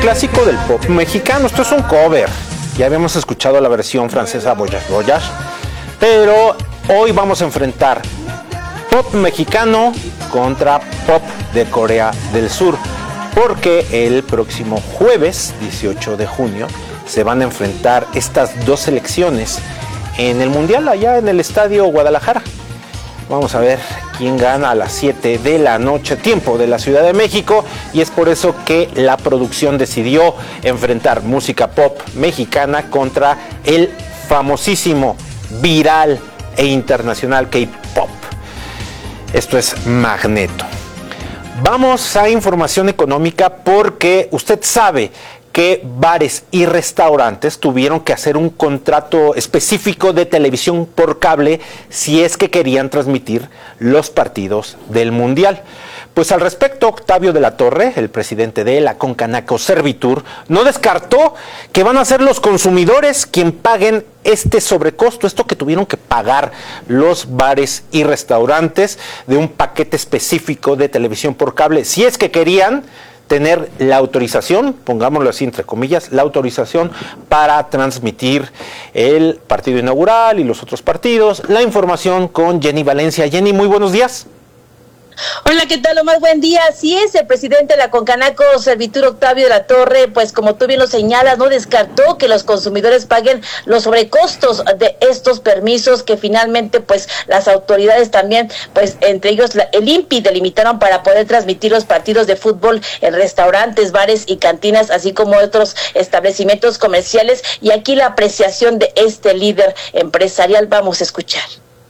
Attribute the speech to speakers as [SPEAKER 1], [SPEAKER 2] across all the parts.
[SPEAKER 1] Clásico del pop mexicano. Esto es un cover. Ya habíamos escuchado la versión francesa Voyage Voyage, pero hoy vamos a enfrentar pop mexicano contra pop de Corea del Sur, porque el próximo jueves 18 de junio se van a enfrentar estas dos selecciones en el Mundial allá en el Estadio Guadalajara. Vamos a ver quién gana a las 7 de la noche, tiempo de la Ciudad de México, y es por eso que la producción decidió enfrentar música pop mexicana contra el famosísimo, viral e internacional K-pop. Esto es Magneto. Vamos a información económica porque usted sabe que bares y restaurantes tuvieron que hacer un contrato específico de televisión por cable si es que querían transmitir los partidos del Mundial. Pues al respecto, Octavio de la Torre, el presidente de la Concanaco Servitur, no descartó que van a ser los consumidores quien paguen este sobrecosto, esto que tuvieron que pagar los bares y restaurantes de un paquete específico de televisión por cable, si es que querían tener la autorización, pongámoslo así entre comillas, la autorización para transmitir el partido inaugural y los otros partidos. La información con Jenny Valencia. Jenny, muy buenos días.
[SPEAKER 2] Hola, ¿qué tal, Omar? Buen día. Así es, el presidente de la Concanaco Servitur, Octavio de la Torre, pues como tú bien lo señalas, no descartó que los consumidores paguen los sobrecostos de estos permisos que finalmente pues las autoridades también, pues entre ellos el INPI delimitaron para poder transmitir los partidos de fútbol en restaurantes, bares y cantinas, así como otros establecimientos comerciales. Y aquí la apreciación de este líder empresarial, vamos a escuchar.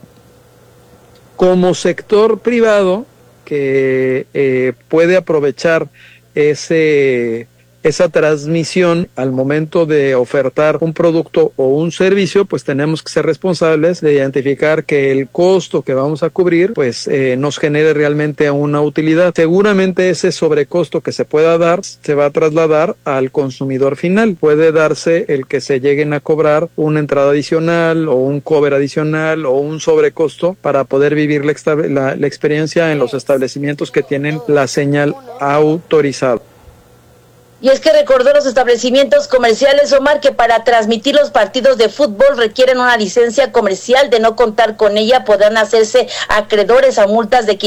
[SPEAKER 3] Como sector privado que puede aprovechar esa transmisión al momento de ofertar un producto o un servicio, pues tenemos que ser responsables de identificar que el costo que vamos a cubrir pues nos genere realmente una utilidad. Seguramente ese sobrecosto que se pueda dar se va a trasladar al consumidor final. Puede darse el que se lleguen a cobrar una entrada adicional o un cover adicional o un sobrecosto para poder vivir la experiencia en los establecimientos que tienen la señal autorizada.
[SPEAKER 2] Y es que recordó los establecimientos comerciales, Omar, que para transmitir los partidos de fútbol requieren una licencia comercial. De no contar con ella, podrán hacerse acreedores a multas de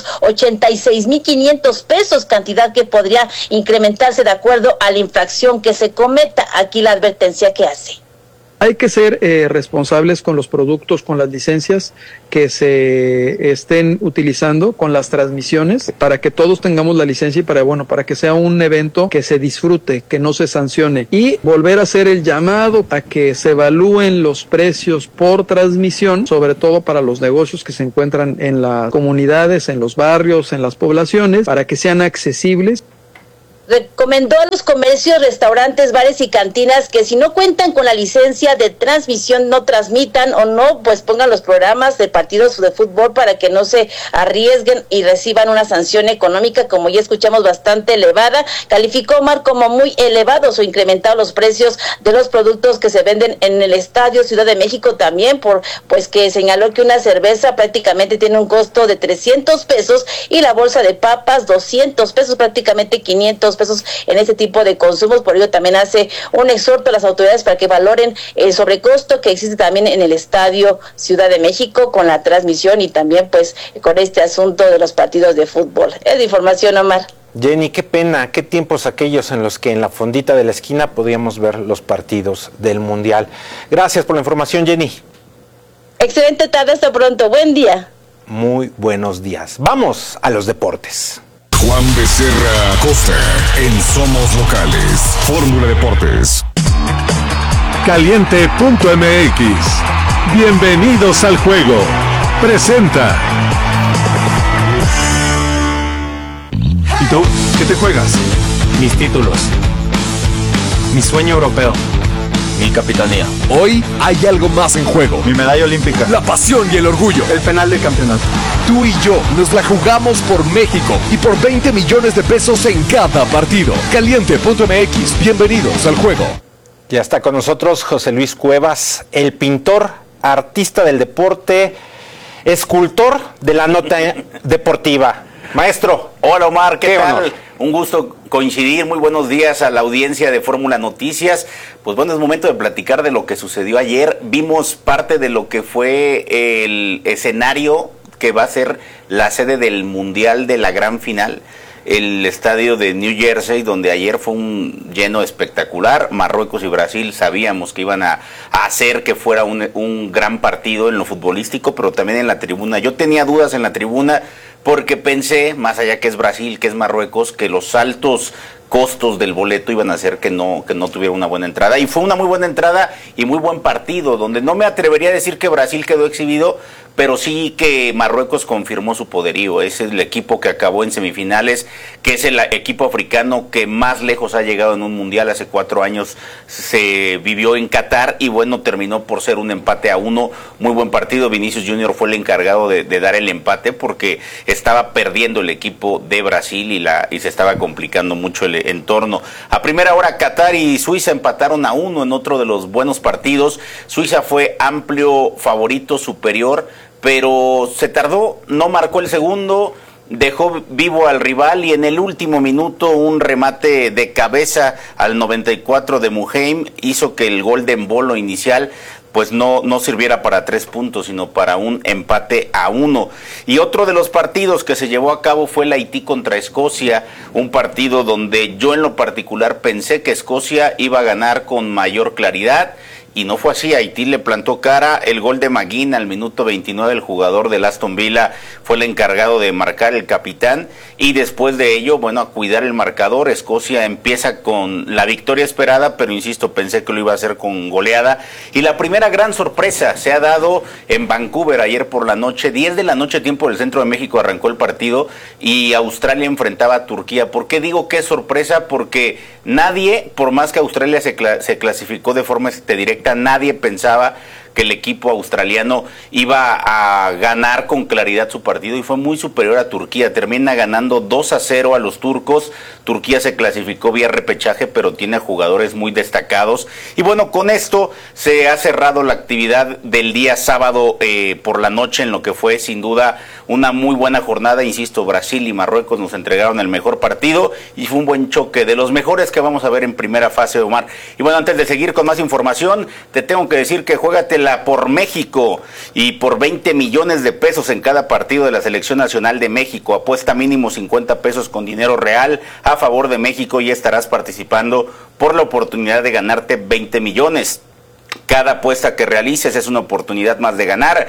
[SPEAKER 2] 586,500 pesos, cantidad que podría incrementarse de acuerdo a la infracción que se cometa. Aquí la advertencia que hace.
[SPEAKER 3] Hay que ser responsables con los productos, con las licencias que se estén utilizando, con las transmisiones, para que todos tengamos la licencia y para que sea un evento que se disfrute, que no se sancione. Y volver a hacer el llamado a que se evalúen los precios por transmisión, sobre todo para los negocios que se encuentran en las comunidades, en los barrios, en las poblaciones, para que sean accesibles.
[SPEAKER 2] Recomendó a los comercios, restaurantes, bares y cantinas que si no cuentan con la licencia de transmisión no transmitan o no pues pongan los programas de partidos de fútbol para que no se arriesguen y reciban una sanción económica, como ya escuchamos, bastante elevada. Calificó, Omar, como muy elevados o incrementados los precios de los productos que se venden en el Estadio Ciudad de México también, pues que señaló que una cerveza prácticamente tiene un costo de 300 pesos y la bolsa de papas 200 pesos, prácticamente 500 pesos en este tipo de consumos. Por ello también hace un exhorto a las autoridades para que valoren el sobrecosto que existe también en el Estadio Ciudad de México con la transmisión y también pues con este asunto de los partidos de fútbol. Es de información, Omar.
[SPEAKER 1] Jenny, qué pena, qué tiempos aquellos en los que en la fondita de la esquina podíamos ver los partidos del Mundial. Gracias por la información, Jenny.
[SPEAKER 2] Excelente tarde, hasta pronto, buen día.
[SPEAKER 1] Muy buenos días. Vamos a los deportes.
[SPEAKER 4] Juan Becerra Costa en Somos Locales. Fórmula Deportes.
[SPEAKER 5] Caliente.mx. Bienvenidos al juego. Presenta. ¿Y tú? ¿Qué te juegas?
[SPEAKER 6] Mis títulos. Mi sueño europeo. Mi capitanía.
[SPEAKER 4] Hoy hay algo más en juego.
[SPEAKER 6] Mi medalla olímpica.
[SPEAKER 4] La pasión y el orgullo.
[SPEAKER 6] El penal de campeonato.
[SPEAKER 4] Tú y yo nos la jugamos por México y por 20 millones de pesos en cada partido. Caliente.mx. Bienvenidos al juego.
[SPEAKER 1] Ya está con nosotros José Luis Cuevas, el pintor, artista del deporte, escultor de la nota deportiva. Maestro.
[SPEAKER 7] Hola Omar, ¿qué tal?
[SPEAKER 1] honor.
[SPEAKER 7] Un gusto coincidir, muy buenos días a la audiencia de Fórmula Noticias. Pues bueno, es momento de platicar de lo que sucedió ayer. Vimos parte de lo que fue el escenario que va a ser la sede del Mundial de la gran final, el estadio de New Jersey, donde ayer fue un lleno espectacular. Marruecos y Brasil sabíamos que iban a hacer que fuera un gran partido en lo futbolístico, pero también en la tribuna. Yo tenía dudas en la tribuna porque pensé, más allá que es Brasil, que es Marruecos, que los altos costos del boleto iban a hacer que no tuviera una buena entrada. Y fue una muy buena entrada y muy buen partido, donde no me atrevería a decir que Brasil quedó exhibido, pero sí que Marruecos confirmó su poderío. Es el equipo que acabó en semifinales, que es el equipo africano que más lejos ha llegado en un mundial. Hace 4 años se vivió en Qatar y bueno, terminó por ser un empate a 1. Muy buen partido. Vinicius Junior fue el encargado de dar el empate porque estaba perdiendo el equipo de Brasil y se estaba complicando mucho el entorno. A primera hora Qatar y Suiza empataron a 1 en otro de los buenos partidos. Suiza fue amplio favorito, superior, pero se tardó, no marcó el segundo, dejó vivo al rival y en el último minuto un remate de cabeza al 94 de Muheim hizo que el gol de Embolo inicial pues no sirviera para 3 puntos, sino para un empate a 1. Y otro de los partidos que se llevó a cabo fue el Haití contra Escocia, un partido donde yo en lo particular pensé que Escocia iba a ganar con mayor claridad, y no fue así. Haití le plantó cara. El gol de McGinn al minuto 29, el jugador del Aston Villa fue el encargado de marcar, el capitán, y después de ello, bueno, a cuidar el marcador. Escocia empieza con la victoria esperada, pero insisto, pensé que lo iba a hacer con goleada, y la primera gran sorpresa se ha dado en Vancouver ayer por la noche, 10 de la noche tiempo del centro de México arrancó el partido, y Australia enfrentaba a Turquía. ¿Por qué digo que es sorpresa? Porque nadie, por más que Australia se clasificó de forma directa, nadie pensaba que el equipo australiano iba a ganar con claridad su partido y fue muy superior a Turquía. Termina ganando 2-0 a los turcos. Turquía se clasificó vía repechaje, pero tiene jugadores muy destacados. Y bueno, con esto se ha cerrado la actividad del día sábado por la noche, en lo que fue sin duda una muy buena jornada. Insisto, Brasil y Marruecos nos entregaron el mejor partido y fue un buen choque, de los mejores que vamos a ver en primera fase, Omar. Y bueno, antes de seguir con más información, te tengo que decir que juégatela por México y por 20 millones de pesos en cada partido de la Selección Nacional de México. Apuesta mínimo 50 pesos con dinero real a favor de México y estarás participando por la oportunidad de ganarte 20 millones. Cada apuesta que realices es una oportunidad más de ganar.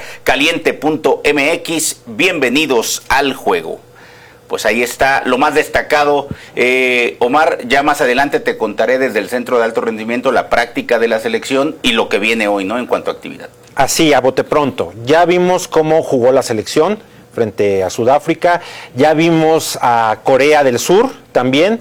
[SPEAKER 7] Caliente.mx, bienvenidos al juego. Pues ahí está lo más destacado. Omar, ya más adelante te contaré desde el Centro de Alto Rendimiento la práctica de la selección y lo que viene hoy, ¿no?, en cuanto a actividad.
[SPEAKER 1] Así, a bote pronto. Ya vimos cómo jugó la selección frente a Sudáfrica, ya vimos a Corea del Sur también.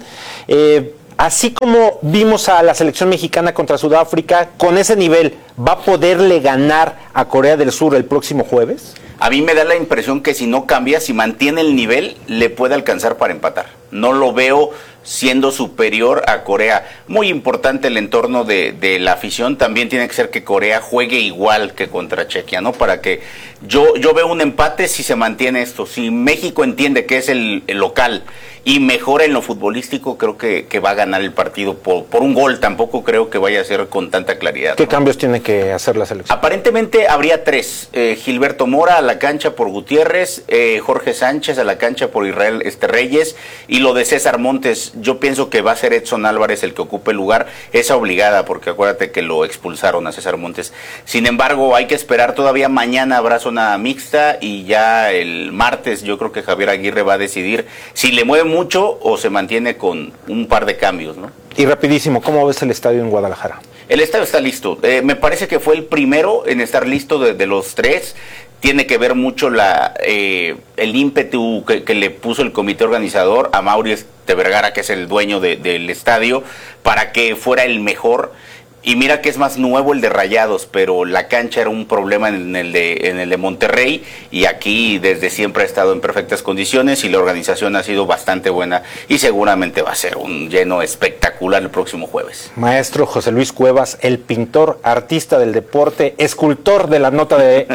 [SPEAKER 1] Así como vimos a la selección mexicana contra Sudáfrica, con ese nivel, ¿va a poderle ganar a Corea del Sur el próximo jueves?
[SPEAKER 7] A mí me da la impresión que si no cambia, si mantiene el nivel, le puede alcanzar para empatar. No lo veo siendo superior a Corea. Muy importante el entorno de la afición. También tiene que ser que Corea juegue igual que contra Chequia, ¿no? Para que yo veo un empate si se mantiene esto. Si México entiende que es el local y mejora en lo futbolístico, creo que va a ganar el partido por un gol. Tampoco creo que vaya a ser con tanta claridad.
[SPEAKER 1] ¿Qué cambios tiene que hacer la selección?
[SPEAKER 7] Aparentemente habría 3. Gilberto Mora a la cancha por Gutiérrez, Jorge Sánchez a la cancha por Israel Reyes, y lo de César Montes, yo pienso que va a ser Edson Álvarez el que ocupe el lugar. Esa obligada, porque acuérdate que lo expulsaron a César Montes. Sin embargo, hay que esperar. Todavía mañana habrá zona mixta y ya el martes yo creo que Javier Aguirre va a decidir si le mueve mucho o se mantiene con un par de cambios, ¿no?
[SPEAKER 1] Y rapidísimo, ¿cómo ves el estadio en Guadalajara?
[SPEAKER 7] El estadio está listo. Me parece que fue el primero en estar listo de los 3. Tiene que ver mucho el ímpetu que le puso el comité organizador a Mauricio de Vergara, que es el dueño del estadio, para que fuera el mejor. Y mira que es más nuevo el de Rayados, pero la cancha era un problema en el de Monterrey, y aquí desde siempre ha estado en perfectas condiciones y la organización ha sido bastante buena y seguramente va a ser un lleno espectacular el próximo jueves.
[SPEAKER 1] Maestro José Luis Cuevas, el pintor, artista del deporte, escultor de la nota de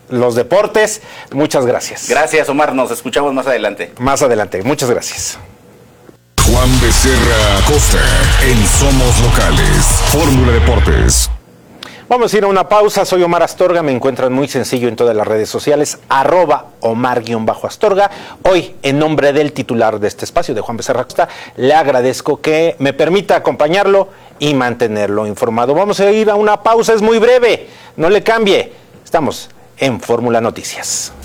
[SPEAKER 1] los deportes. Muchas gracias.
[SPEAKER 7] Gracias, Omar. Nos escuchamos más adelante.
[SPEAKER 1] Más adelante. Muchas gracias.
[SPEAKER 4] Juan Becerra Costa en Somos Locales. Fórmula Deportes.
[SPEAKER 1] Vamos a ir a una pausa. Soy Omar Astorga. Me encuentran muy sencillo en todas las redes sociales. @Omar_Astorga. Hoy, en nombre del titular de este espacio, de Juan Becerra Costa, le agradezco que me permita acompañarlo y mantenerlo informado. Vamos a ir a una pausa. Es muy breve. No le cambie. Estamos en Fórmula Noticias.